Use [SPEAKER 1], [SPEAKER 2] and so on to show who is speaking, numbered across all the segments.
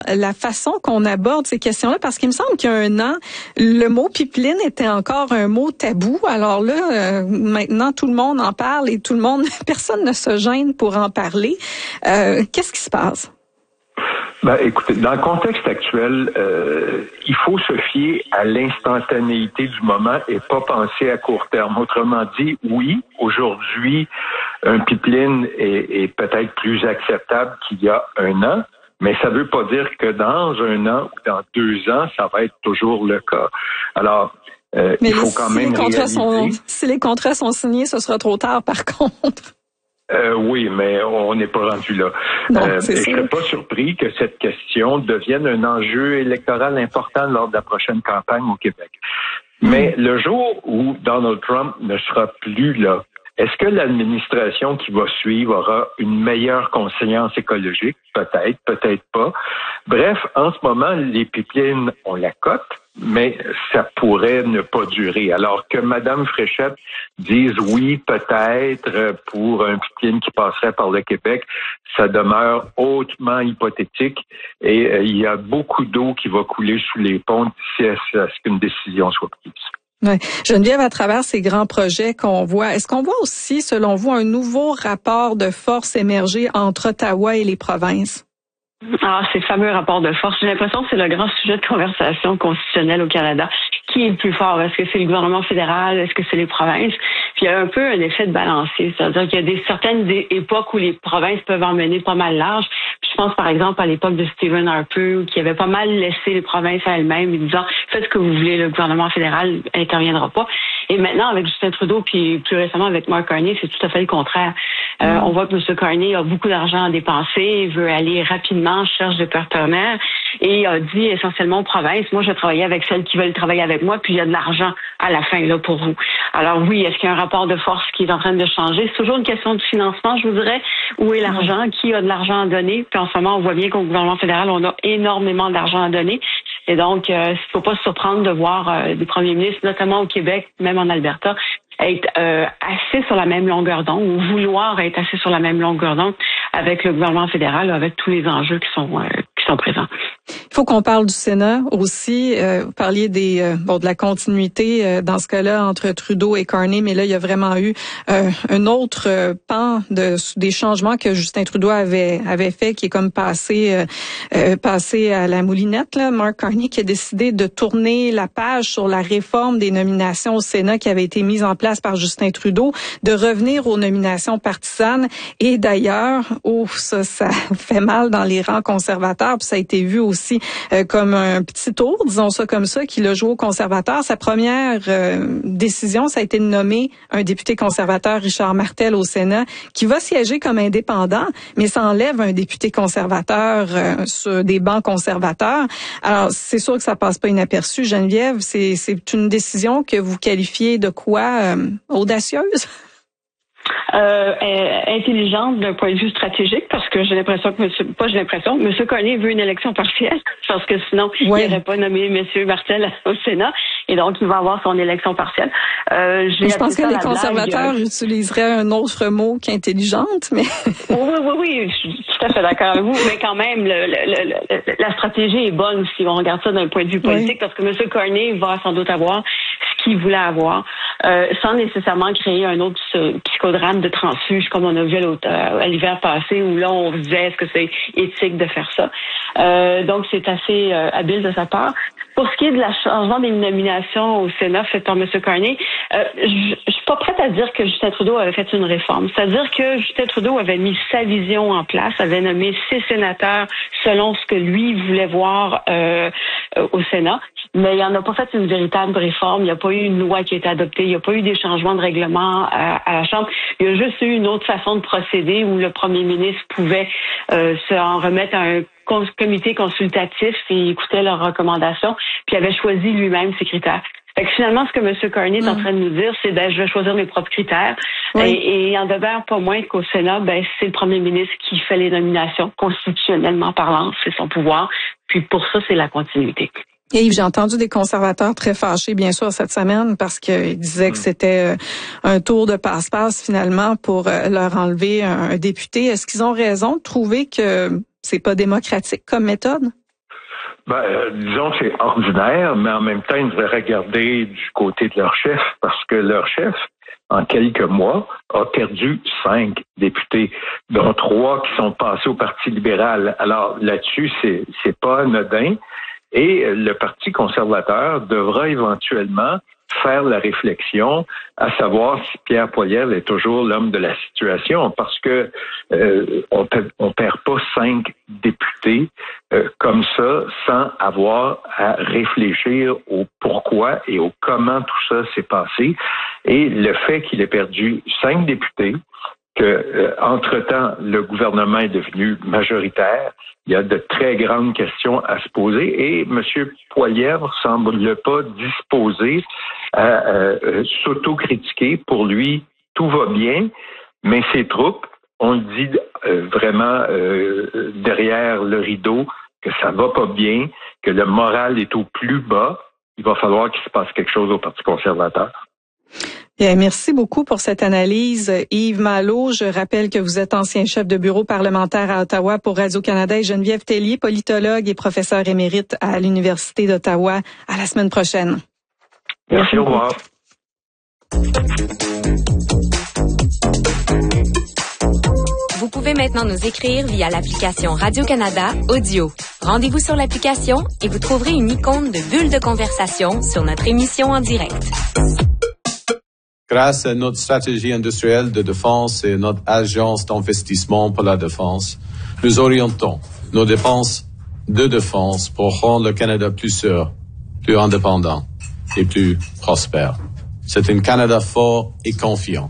[SPEAKER 1] la façon qu'on aborde ces questions-là, parce qu'il me semble qu'il y a un an, le mot pipeline était encore un mot tabou. Alors là, maintenant, tout le monde en parle et personne ne se gêne pour en parler. Qu'est-ce qui se passe?
[SPEAKER 2] Écoutez, dans le contexte actuel, il faut se fier à l'instantanéité du moment et pas penser à court terme. Autrement dit, oui, aujourd'hui, un pipeline est peut-être plus acceptable qu'il y a un an, mais ça ne veut pas dire que dans un an ou dans 2 ans, ça va être toujours le cas. Alors, il faut quand même réaliser...
[SPEAKER 1] Si les contrats sont signés, ce sera trop tard, par contre.
[SPEAKER 2] Oui, mais on n'est pas rendu là. Je ne serais pas surpris que cette question devienne un enjeu électoral important lors de la prochaine campagne au Québec. Mais le jour où Donald Trump ne sera plus là, est-ce que l'administration qui va suivre aura une meilleure conscience écologique? Peut-être, peut-être pas. Bref, en ce moment, les pipelines, on la cote, mais ça pourrait ne pas durer. Alors que Mme Fréchette dise oui, peut-être, pour un pipeline qui passerait par le Québec, ça demeure hautement hypothétique et il y a beaucoup d'eau qui va couler sous les ponts d'ici à ce qu'une décision soit prise.
[SPEAKER 1] Ouais. Geneviève, à travers ces grands projets qu'on voit, est-ce qu'on voit aussi, selon vous, un nouveau rapport de force émerger entre Ottawa et les provinces?
[SPEAKER 3] Ces fameux rapports de force, j'ai l'impression que c'est le grand sujet de conversation constitutionnelle au Canada. Qui est le plus fort? Est-ce que c'est le gouvernement fédéral? Est-ce que c'est les provinces? Puis il y a un peu un effet de balancier. C'est-à-dire qu'il y a certaines époques où les provinces peuvent emmener pas mal large. Puis je pense par exemple à l'époque de Stephen Harper, qui avait pas mal laissé les provinces à elles-mêmes, disant faites ce que vous voulez, le gouvernement fédéral interviendra pas. Et maintenant, avec Justin Trudeau, puis plus récemment avec Mark Carney, c'est tout à fait le contraire. On voit que M. Carney a beaucoup d'argent à dépenser, il veut aller rapidement, cherche des partenaires et a dit essentiellement aux provinces, moi je vais travailler avec celles qui veulent travailler avec moi, puis il y a de l'argent à la fin là pour vous. Alors oui, est-ce qu'il y a un rapport de force qui est en train de changer? C'est toujours une question de financement, je vous dirais. Où est l'argent? Qui a de l'argent à donner? Puis en ce moment, on voit bien qu'au gouvernement fédéral, on a énormément d'argent à donner. Et donc, il ne faut pas se surprendre de voir des premiers ministres, notamment au Québec, même en Alberta, être assez sur la même longueur d'onde ou vouloir être assez sur la même longueur d'onde avec le gouvernement fédéral, avec tous les enjeux qui sont présents.
[SPEAKER 1] Il faut qu'on parle du Sénat aussi. Vous parliez de la continuité dans ce cas-là entre Trudeau et Carney, mais là il y a vraiment eu un autre pan des changements que Justin Trudeau avait fait, qui est comme passé à la moulinette là. Mark Carney qui a décidé de tourner la page sur la réforme des nominations au Sénat qui avait été mise en place par Justin Trudeau, de revenir aux nominations partisanes. Et d'ailleurs, ça fait mal dans les rangs conservateurs, puis ça a été vu aussi comme un petit tour, disons ça comme ça, qu'il a joué aux conservateurs. Sa première décision, ça a été de nommer un député conservateur, Richard Martel, au Sénat, qui va siéger comme indépendant, mais ça enlève un député conservateur sur des bancs conservateurs. Alors, c'est sûr que ça passe pas inaperçu. Geneviève, c'est une décision que vous qualifiez de quoi? Audacieuse?
[SPEAKER 3] Intelligente d'un point de vue stratégique, parce que j'ai l'impression que M. Carney veut une élection partielle, parce que sinon, il n'aurait pas nommé M. Martel au Sénat, et donc il va avoir son élection partielle.
[SPEAKER 1] Je pense que les conservateurs utiliseraient un autre mot qu'intelligente, mais...
[SPEAKER 3] Oui, je suis tout à fait d'accord avec vous, mais quand même, la stratégie est bonne si on regarde ça d'un point de vue politique, parce que M. Carney va sans doute avoir ce qu'il voulait avoir, sans nécessairement créer un autre psychodrame de transfuge comme on a vu à l'hiver passé, où là on se disait est-ce que c'est éthique de faire ça. Donc c'est assez habile de sa part. Pour ce qui est de la changement des nominations au Sénat fait par M. Carney, je suis pas prête à dire que Justin Trudeau avait fait une réforme. C'est-à-dire que Justin Trudeau avait mis sa vision en place, avait nommé 6 sénateurs selon ce que lui voulait voir au Sénat, mais il n'en a pas fait une véritable réforme. Il n'y a pas eu une loi qui a été adoptée, il n'y a pas eu des changements de règlement à la Chambre. Il y a juste eu une autre façon de procéder où le premier ministre pouvait se en remettre à un comité consultatif et écoutait leurs recommandations, puis avait choisi lui-même ses critères. Fait que finalement, ce que M. Carney est en train de nous dire, c'est je vais choisir mes propres critères. Et il en demeure pas moins qu'au Sénat, c'est le premier ministre qui fait les nominations, constitutionnellement parlant, c'est son pouvoir. Puis pour ça, c'est la continuité.
[SPEAKER 1] Et Yves, j'ai entendu des conservateurs très fâchés, bien sûr, cette semaine, parce qu'ils disaient que c'était un tour de passe-passe, finalement, pour leur enlever un député. Est-ce qu'ils ont raison de trouver que c'est pas démocratique comme méthode?
[SPEAKER 2] Disons que c'est ordinaire, mais en même temps, ils devraient regarder du côté de leur chef, parce que leur chef, en quelques mois, a perdu 5 députés, dont 3 qui sont passés au Parti libéral. Alors là-dessus, c'est pas anodin. Et le Parti conservateur devra éventuellement faire la réflexion à savoir si Pierre Poilievre est toujours l'homme de la situation, parce que on perd pas 5 députés comme ça sans avoir à réfléchir au pourquoi et au comment tout ça s'est passé. Et le fait qu'il ait perdu 5 députés, que entre-temps, le gouvernement est devenu majoritaire. Il y a de très grandes questions à se poser et M. Poilievre semble pas disposé à s'autocritiquer. Pour lui, tout va bien, mais ses troupes, on le dit vraiment derrière le rideau, que ça va pas bien, que le moral est au plus bas. Il va falloir qu'il se passe quelque chose au Parti conservateur.
[SPEAKER 1] Bien, merci beaucoup pour cette analyse. Yves Malo, je rappelle que vous êtes ancien chef de bureau parlementaire à Ottawa pour Radio-Canada, et Geneviève Tellier, politologue et professeur émérite à l'Université d'Ottawa. À la semaine prochaine.
[SPEAKER 2] Merci, au revoir.
[SPEAKER 4] Vous pouvez maintenant nous écrire via l'application Radio-Canada Audio. Rendez-vous sur l'application et vous trouverez une icône de bulle de conversation sur notre émission en direct.
[SPEAKER 5] Grâce à notre stratégie industrielle de défense et notre agence d'investissement pour la défense, nous orientons nos dépenses de défense pour rendre le Canada plus sûr, plus indépendant et plus prospère. C'est un Canada fort et confiant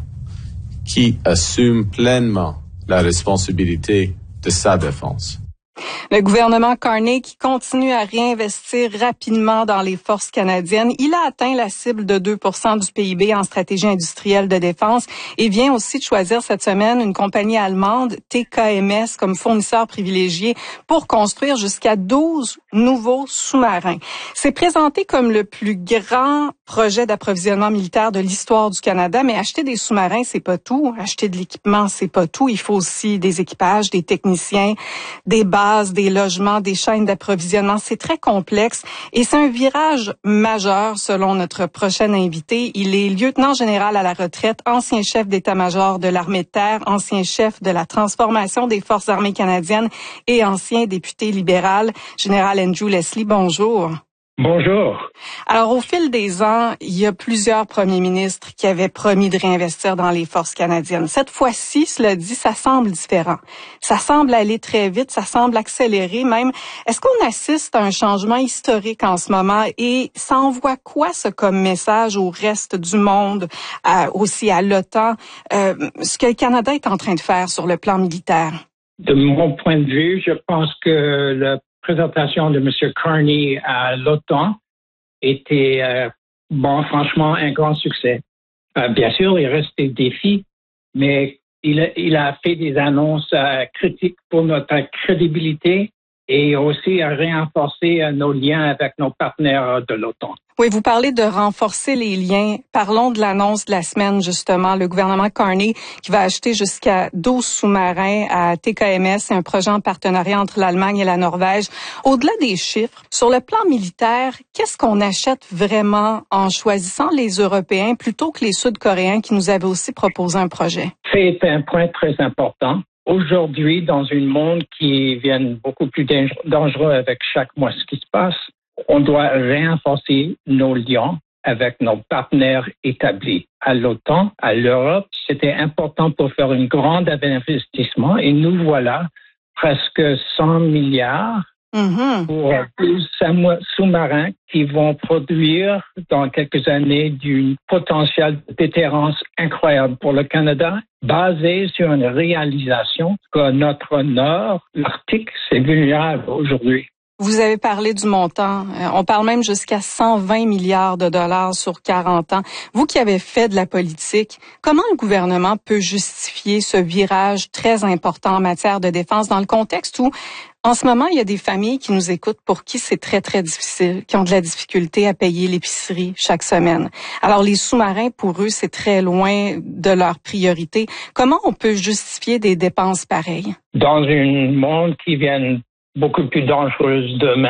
[SPEAKER 5] qui assume pleinement la responsabilité de sa défense.
[SPEAKER 1] Le gouvernement Carney qui continue à réinvestir rapidement dans les forces canadiennes. Il a atteint la cible de 2% du PIB en stratégie industrielle de défense et vient aussi de choisir cette semaine une compagnie allemande, TKMS, comme fournisseur privilégié pour construire jusqu'à 12 nouveaux sous-marins. C'est présenté comme le plus grand projet d'approvisionnement militaire de l'histoire du Canada, mais acheter des sous-marins, c'est pas tout. Acheter de l'équipement, c'est pas tout. Il faut aussi des équipages, des techniciens, des bases, des logements, des chaînes d'approvisionnement. C'est très complexe et c'est un virage majeur selon notre prochain invité. Il est lieutenant général à la retraite, ancien chef d'état-major de l'armée de terre, ancien chef de la transformation des forces armées canadiennes et ancien député libéral. Général Andrew Leslie, bonjour.
[SPEAKER 6] Bonjour.
[SPEAKER 1] Alors, au fil des ans, il y a plusieurs premiers ministres qui avaient promis de réinvestir dans les forces canadiennes. Cette fois-ci, cela dit, ça semble différent. Ça semble aller très vite, ça semble accélérer même. Est-ce qu'on assiste à un changement historique en ce moment et ça envoie quoi ça comme message au reste du monde, aussi à l'OTAN, ce que le Canada est en train de faire sur le plan militaire?
[SPEAKER 6] De mon point de vue, je pense que la présentation de M. Carney à l'OTAN était, franchement, un grand succès. Bien sûr, il reste des défis, mais il a fait des annonces critiques pour notre crédibilité et aussi à renforcer nos liens avec nos partenaires de l'OTAN.
[SPEAKER 1] Oui, vous parlez de renforcer les liens. Parlons de l'annonce de la semaine, justement. Le gouvernement Carney qui va acheter jusqu'à 12 sous-marins à TKMS. C'est un projet en partenariat entre l'Allemagne et la Norvège. Au-delà des chiffres, sur le plan militaire, qu'est-ce qu'on achète vraiment en choisissant les Européens plutôt que les Sud-Coréens qui nous avaient aussi proposé un projet?
[SPEAKER 6] C'est un point très important. Aujourd'hui, dans un monde qui devient beaucoup plus dangereux avec chaque mois ce qui se passe, on doit renforcer nos liens avec nos partenaires établis. À l'OTAN, à l'Europe, c'était important pour faire un grand investissement et nous voilà presque 100 milliards pour 12 sous-marins qui vont produire dans quelques années du potentiel de déterrence incroyable pour le Canada, basé sur une réalisation que notre nord, l'Arctique, c'est vulnérable aujourd'hui.
[SPEAKER 1] Vous avez parlé du montant. On parle même jusqu'à 120 milliards de dollars sur 40 ans. Vous qui avez fait de la politique, comment le gouvernement peut justifier ce virage très important en matière de défense dans le contexte où, en ce moment, il y a des familles qui nous écoutent pour qui c'est très, très difficile, qui ont de la difficulté à payer l'épicerie chaque semaine. Alors, les sous-marins, pour eux, c'est très loin de leur priorité. Comment on peut justifier des dépenses pareilles?
[SPEAKER 6] Dans un monde qui vient beaucoup plus dangereuse demain,